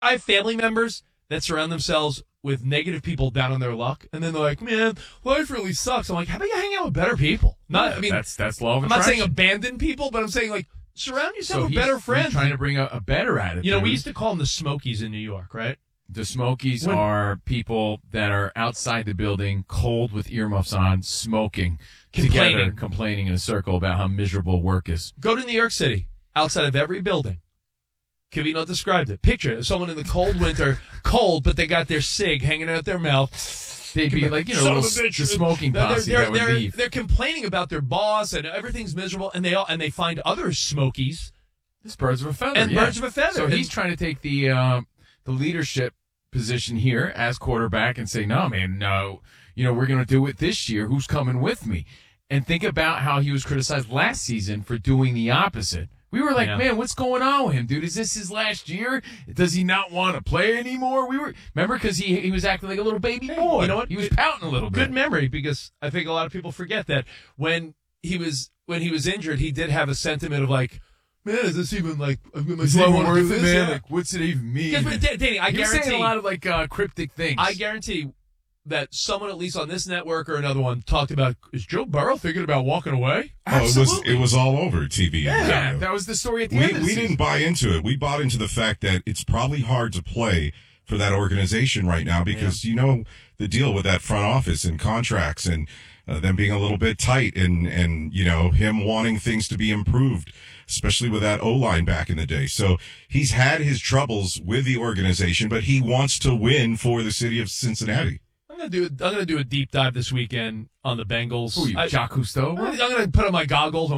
I have family members that surround themselves with negative people down on their luck, and then they're like, man, life really sucks. I'm like, how about you hang out with better people? That's law of attraction. I'm not saying abandon people, but I'm saying, like, surround yourself with better friends. He's trying to bring a better attitude. You know, we used to call them the Smokies in New York, right? The Smokies are people that are outside the building, cold with earmuffs on, smoking, together, complaining in a circle about how miserable work is. Go to New York City, outside of every building. Cavino described it. Picture someone in the cold winter, cold, but they got their cig hanging out their mouth. They'd be like, the smoking posse that would leave. They're complaining about their boss and everything's miserable, and they find other Smokies. It's birds of a feather. Birds of a feather. So he's trying to take the leadership position here as quarterback and say, no, man, no, we're going to do it this year. Who's coming with me? And think about how he was criticized last season for doing the opposite. We were like, man, what's going on with him, dude? Is this his last year? Does he not want to play anymore? Remember, because he was acting like a little baby boy. You know what? He was pouting a little bit. Good memory, because I think a lot of people forget that when he was injured, he did have a sentiment of like, man, is this even like, is it even worth it, man? Like, what's it even mean? Yeah, but Danny, I guarantee. You're saying a lot of like cryptic things. I guarantee that someone, at least on this network or another one, talked about, is Joe Burrow thinking about walking away? It was all over TV. Yeah, that was the story at the end of the season. We didn't buy into it. We bought into the fact that it's probably hard to play for that organization right now because, the deal with that front office and contracts and them being a little bit tight and him wanting things to be improved, especially with that O-line back in the day. So he's had his troubles with the organization, but he wants to win for the city of Cincinnati. I'm gonna do a deep dive this weekend on the Bengals. Who are you, Jacques Cousteau? I'm gonna put on my goggles.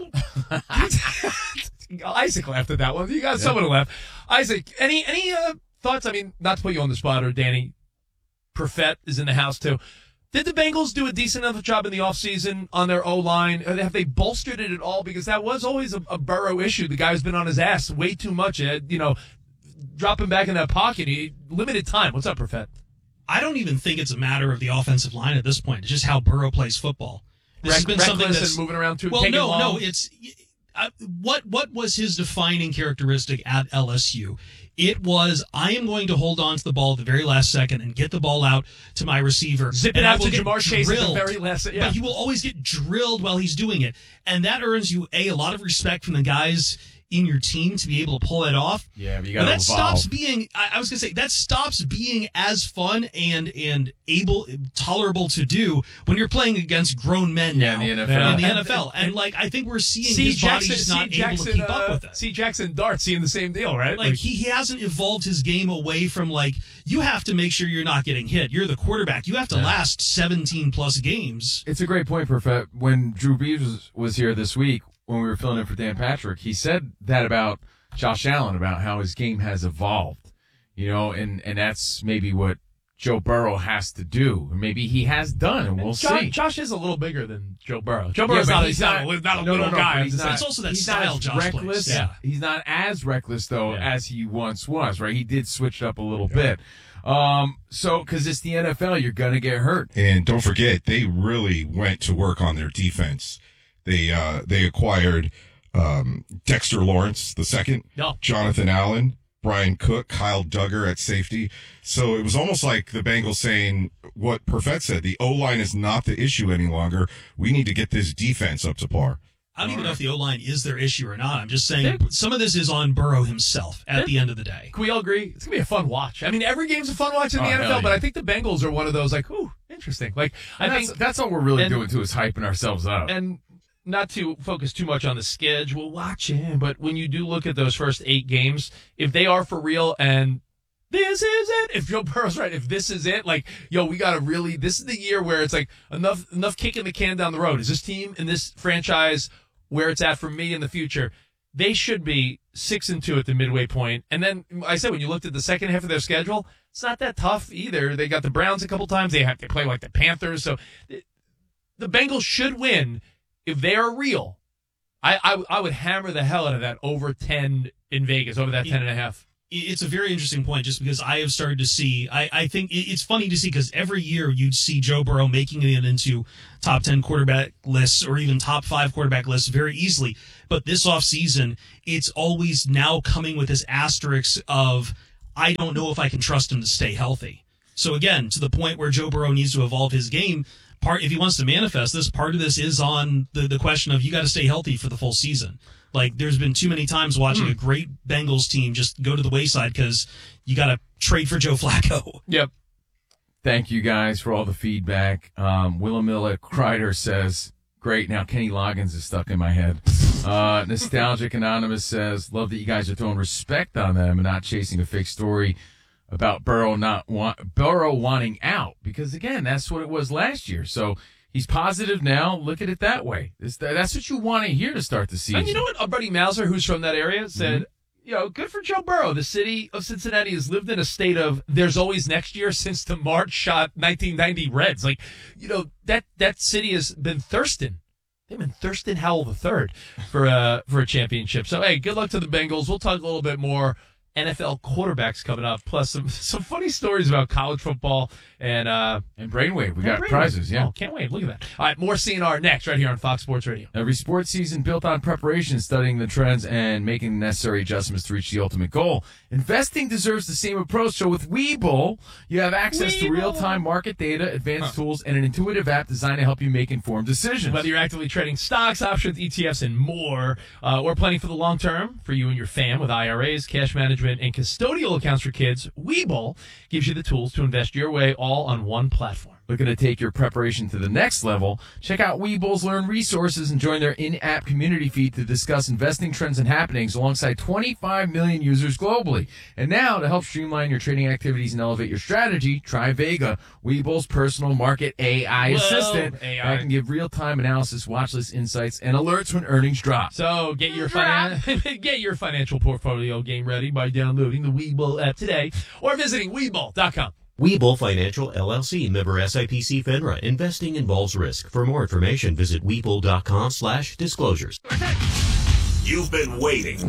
Isaac laughed at that one. You got someone to laugh. Isaac, any thoughts? I mean, not to put you on the spot, or Danny Perfett is in the house too. Did the Bengals do a decent enough job in the offseason on their O-line? Have they bolstered it at all? Because that was always a Burrow issue. The guy's been on his ass way too much. Dropping back in that pocket. Limited time. What's up, Perfett? I don't even think it's a matter of the offensive line at this point. It's just how Burrow plays football. This has been something that's moving around too. Well, no. It's what was his defining characteristic at LSU? It was, I am going to hold on to the ball at the very last second and get the ball out to my receiver. Zip it out to Jamar Chase at the very last second. But he will always get drilled while he's doing it. And that earns you, a lot of respect from the guys in your team to be able to pull that off. Yeah, but you got to evolve. Stops being, I was going to say, that stops being as fun and tolerable to do when you're playing against grown men now in the NFL. And I think we're seeing his body just not able to keep up with it. See Jackson Dart seeing the same deal, right? He hasn't evolved his game away from you have to make sure you're not getting hit. You're the quarterback. You have to last 17 plus games. It's a great point, Perfett. When Drew Brees was here this week, when we were filling in for Dan Patrick, he said that about Josh Allen, about how his game has evolved, and that's maybe what Joe Burrow has to do, or maybe he has done, and we'll see. Josh is a little bigger than Joe Burrow. Joe Burrow's not a little guy. It's also that style Josh reckless. plays. Yeah. He's not as reckless, though, as he once was, right? He did switch it up a little bit. Because it's the NFL, you're going to get hurt. And don't forget, they really went to work on their defense. They acquired Dexter Lawrence II, Jonathan Allen, Brian Cook, Kyle Duggar at safety. So it was almost like the Bengals saying what Perfett said, the O-line is not the issue any longer. We need to get this defense up to par. I don't even know if the O-line is their issue or not. I'm just saying some of this is on Burrow himself at the end of the day. Can we all agree? It's going to be a fun watch. I mean, every game's a fun watch in the NFL, but I think the Bengals are one of those ooh, interesting. I think that's all we're really doing too is hyping ourselves up. And not to focus too much on the schedule, watching, but when you do look at those first 8 games, if they are for real and this is it, if Joe Burrow's right, if this is it, we got to really, this is the year where it's enough kicking the can down the road. Is this team and this franchise where it's at for me in the future? They should be 6-2 at the midway point. And then I said, when you looked at the second half of their schedule, it's not that tough either. They got the Browns a couple times. They play like the Panthers. So the Bengals should win. If they are real, I would hammer the hell out of that over 10 in Vegas, over that 10.5. It's a very interesting point just because I have started to see, I think it's funny to see because every year you'd see Joe Burrow making it into top 10 quarterback lists or even top 5 quarterback lists very easily. But this offseason, it's always now coming with this asterisk of, I don't know if I can trust him to stay healthy. So again, to the point where Joe Burrow needs to evolve his game, if he wants to manifest this, part of this is on the question of you got to stay healthy for the full season. Like, there's been too many times watching a great Bengals team just go to the wayside because you got to trade for Joe Flacco. Yep. Thank you guys for all the feedback. Willamilla Kreider says, great, now Kenny Loggins is stuck in my head. Nostalgic Anonymous says, love that you guys are throwing respect on them and not chasing a fake story about Burrow wanting out. Because, again, that's what it was last year. So he's positive now. Look at it that way. That's what you want to hear to start the season. And you know what? Our buddy Mauser, who's from that area, said, good for Joe Burrow. The city of Cincinnati has lived in a state of there's always next year since the March shot 1990 Reds. Like, that city has been thirsting. They've been thirsting hell the third for a championship. So, hey, good luck to the Bengals. We'll talk a little bit more NFL quarterbacks coming up, plus some funny stories about college football and Brainwave. We got prizes, yeah. Oh, can't wait. Look at that. All right, more CNR next right here on Fox Sports Radio. Every sports season built on preparation, studying the trends, and making the necessary adjustments to reach the ultimate goal. Investing deserves the same approach. So with Webull, you have access to real-time market data, advanced tools, and an intuitive app designed to help you make informed decisions. Whether you're actively trading stocks, options, ETFs, and more, or planning for the long term for you and your fam with IRAs, cash management, and custodial accounts for kids, Webull gives you the tools to invest your way all on one platform. Looking to take your preparation to the next level? Check out Webull's Learn Resources and join their in-app community feed to discuss investing trends and happenings alongside 25 million users globally. And now, to help streamline your trading activities and elevate your strategy, try Vega, Webull's personal market AI assistant that can give real-time analysis, watchlist insights, and alerts when earnings drop. So get your financial portfolio game ready by downloading the Webull app today or visiting Webull.com. Webull Financial LLC, member SIPC FINRA. Investing involves risk. For more information, visit Webull.com/disclosures. You've been waiting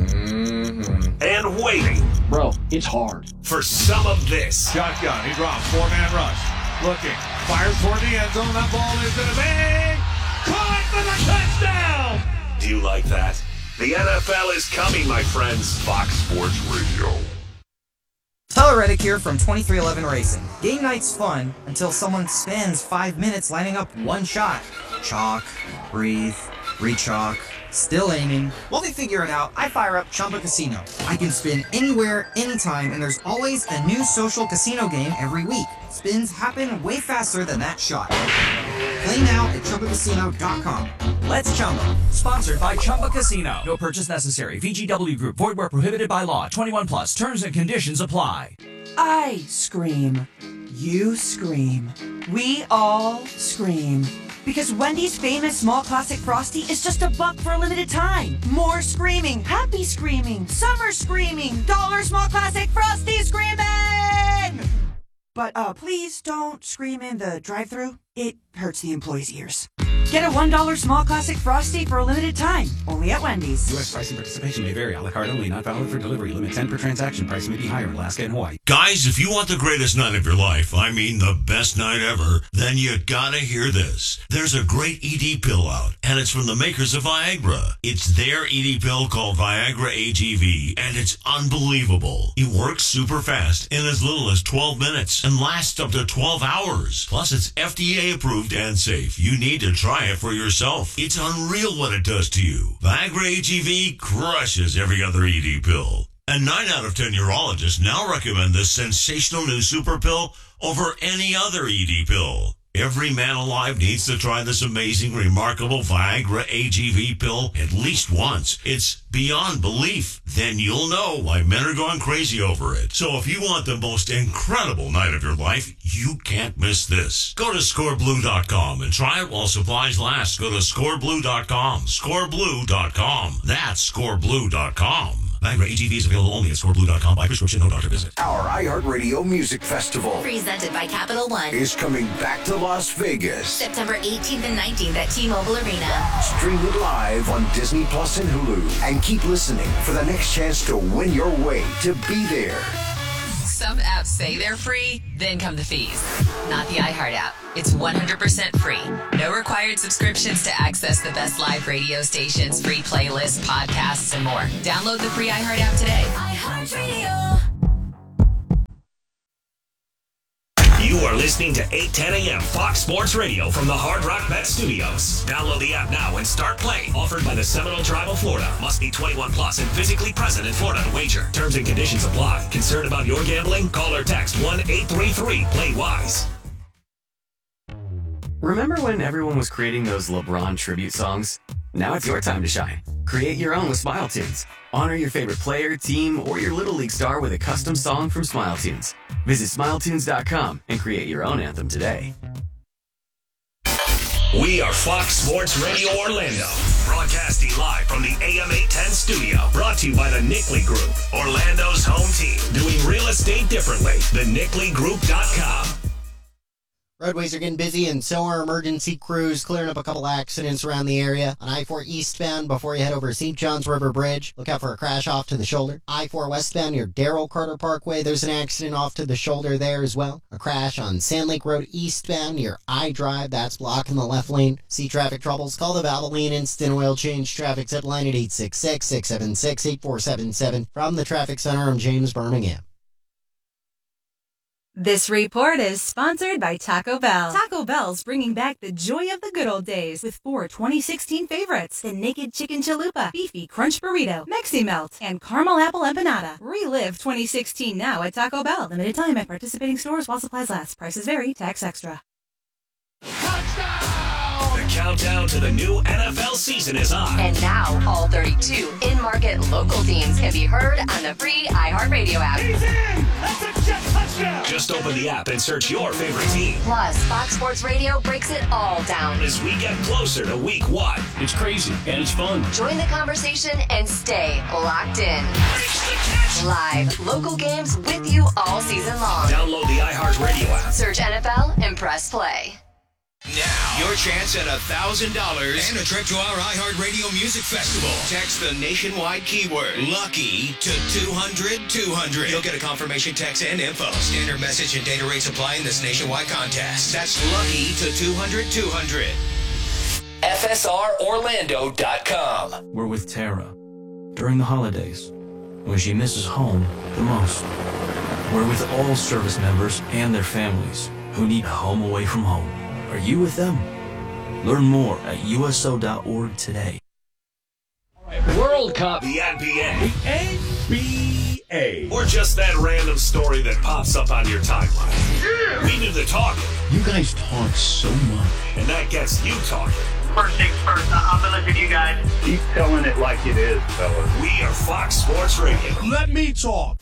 and waiting. Bro, it's hard. For some of this. Shotgun, he drops, 4-man rush. Looking, fires toward the end zone. That ball is going to be caught for the touchdown. Do you like that? The NFL is coming, my friends. Fox Sports Radio. Tyler Reddick here from 2311 Racing. Game night's fun until someone spends 5 minutes lining up one shot. Chalk, breathe, re-chalk, still aiming. While they figure it out, I fire up Chumba Casino. I can spin anywhere, anytime, and there's always a new social casino game every week. Spins happen way faster than that shot. Play now at ChumbaCasino.com. Let's Chumba. Sponsored by Chumba Casino. No purchase necessary. VGW Group. Void where prohibited by law. 21 plus. Terms and conditions apply. I scream. You scream. We all scream. Because Wendy's famous small classic Frosty is just $1 for a limited time. More screaming. Happy screaming. Summer screaming. Dollar small classic Frosty screaming! But please don't scream in the drive-thru. It hurts the employees' ears. Get a $1 small classic Frosty for a limited time. Only at Wendy's. U.S. pricing participation may vary. A la carte only. Not valid for delivery. Limit 10 per transaction. Price may be higher in Alaska and Hawaii. Guys, if you want the greatest night of your life, I mean the best night ever, then you gotta hear this. There's a great ED pill out, and it's from the makers of Viagra. It's their ED pill called Viagra AGV, and it's unbelievable. It works super fast in as little as 12 minutes and lasts up to 12 hours. Plus, it's FDA approved and safe. You need to try it for yourself. It's unreal what it does to you. Viagra AGV crushes every other ED pill. And 9 out of 10 urologists now recommend this sensational new super pill over any other ED pill. Every man alive needs to try this amazing, remarkable Viagra AGV pill at least once. It's beyond belief. Then you'll know why men are going crazy over it. So if you want the most incredible night of your life, you can't miss this. Go to scoreblue.com and try it while supplies last. Go to scoreblue.com. Scoreblue.com. That's scoreblue.com. Viagra AGV is available only at scoreblue.com by prescription, no doctor visit. Our iHeartRadio Music Festival, presented by Capital One, is coming back to Las Vegas. September 18th and 19th at T-Mobile Arena. Stream it live on Disney Plus and Hulu. And keep listening for the next chance to win your way to be there. Some apps say they're free, then come the fees. Not the iHeart app. It's 100% free. No required subscriptions to access the best live radio stations, free playlists, podcasts, and more. Download the free iHeart app today. iHeartRadio. listening to 8:10 a.m. Fox Sports Radio from the Hard Rock Bet Studios. Download the app now and start playing. Offered by the Seminole Tribe of Florida. Must be 21 plus and physically present in Florida to wager. Terms and conditions apply. Concerned about your gambling? Call or text 1-833-PLAY-WISE. Remember when everyone was creating those LeBron tribute songs? Now it's your time to shine. Create your own with Smile Tunes. Honor your favorite player, team, or your Little League star with a custom song from Smile Tunes. Visit SmileTunes.com and create your own anthem today. We are Fox Sports Radio Orlando, broadcasting live from the AM 810 studio. Brought to you by the Nickley Group, Orlando's home team. Doing real estate differently. TheNickleyGroup.com. Roadways are getting busy, and so are emergency crews clearing up a couple accidents around the area. On I-4 eastbound, before you head over St. John's River Bridge, look out for a crash off to the shoulder. I-4 westbound near Darrell Carter Parkway, there's an accident off to the shoulder there as well. A crash on Sand Lake Road eastbound near I-Drive, that's blocking the left lane. See traffic troubles? Call the Valvoline Instant Oil Change Traffic Set line at 866-676-8477. From the Traffic Center, I'm James Birmingham. This report is sponsored by Taco Bell. Taco Bell's bringing back the joy of the good old days with 4 2016 favorites: the Naked Chicken Chalupa, Beefy Crunch Burrito, Mexi Melt, and Caramel Apple Empanada. Relive 2016 now at Taco Bell. Limited time at participating stores while supplies last. Prices vary. Tax extra. The countdown to the new NFL season is on. And now, all 32 in-market local teams can be heard on the free iHeartRadio app. He's in! That's a jet touchdown! Just open the app and search your favorite team. Plus, Fox Sports Radio breaks it all down as we get closer to week 1. It's crazy and it's fun. Join the conversation and stay locked in. Live local games with you all season long. Download the iHeartRadio app. Search NFL and press play. Now, your chance at $1,000 and a trip to our iHeartRadio Music Festival. Text the nationwide keyword LUCKY to 200-200. You'll get a confirmation text and info. Standard message and data rates apply in this nationwide contest. That's LUCKY to 200-200. FSROrlando.com. We're with Tara during the holidays, when she misses home the most. We're with all service members and their families who need a home away from home. Are you with them? Learn more at USO.org today. World Cup, the NBA, or just that random story that pops up on your timeline. Yeah. We do the talking. You guys talk so much. And that gets you talking. First things first, I'm gonna listen to you guys. Keep telling it like it is, fellas. We are Fox Sports Radio. Let me talk.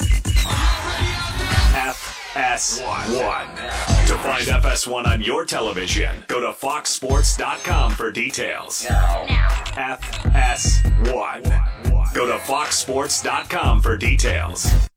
FS1. To find FS1 on your television, go to foxsports.com for details. FS1. Go to foxsports.com for details.